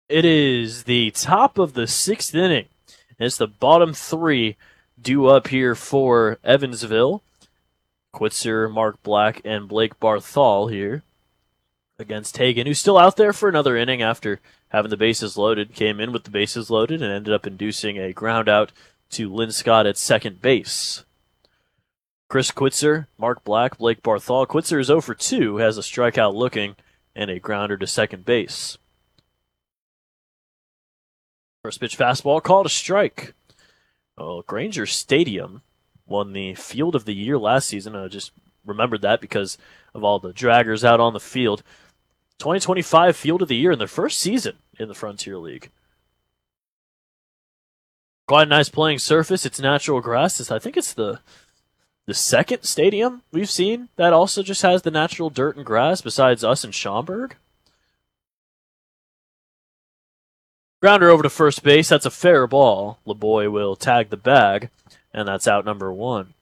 It is the top of the sixth inning. It's the bottom three due up here for Evansville. Quitzer, Mark Black, and Blake Barthol here against Hagen, who's still out there for another inning after having the bases loaded. Came in with the bases loaded and ended up inducing a ground out to Lynn Scott at second base. Chris Quitzer, Mark Black, Blake Barthol. Quitzer is 0 for 2, has a strikeout looking, and a grounder to second base. First pitch fastball called a strike. Well, Granger Stadium won the Field of the Year last season. I just remembered that because of all the draggers out on the field. 2025 Field of the Year in their first season in the Frontier League. Quite a nice playing surface. It's natural grass. I think it's the second stadium we've seen that also just has the natural dirt and grass besides us in Schaumburg. Grounder over to first base. That's a fair ball. LeBoy will tag the bag, and that's out number one.